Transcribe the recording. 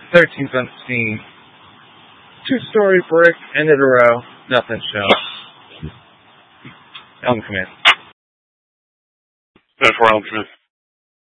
13th on Steam. 2-story brick, end of the row, nothing shown. Elm Command. 10-4 Elm Command.